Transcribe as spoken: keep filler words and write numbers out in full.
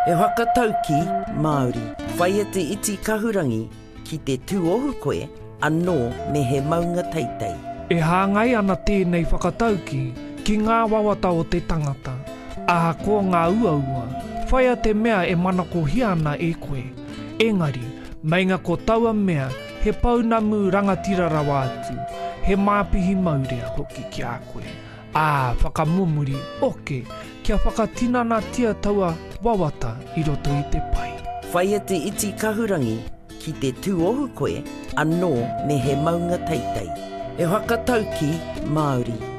E whakatau ki Māori, whai te iti kahurangi ki te tūohu koe, anō me he maunga teitei. E hāngai ana tēnei whakatauki ki ngā wawata o te tangata. Aha ko ngā uaua, whaia te mea e manako hiana e koe. Engari, meinga ko taua mea, he paunamu rangatira rawa atu, he māpihi maurea hoki ki a koe. Ā, whakamumuri, oke, kia whakatinana tia taua wawata i roto i te pai. Whaia te iti kahurangi ki te tūohu koe, anō me he maunga teitei. E whakatau ki Māori.